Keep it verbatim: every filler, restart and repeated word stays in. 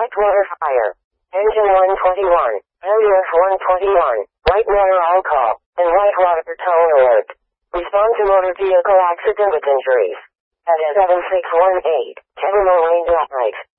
White water fire. Engine one twenty-one. Ambulance one twenty-one. White water all call. And white water tow alert. Respond to motor vehicle accident with injuries. At seven six one eight. Kevin Lane Light.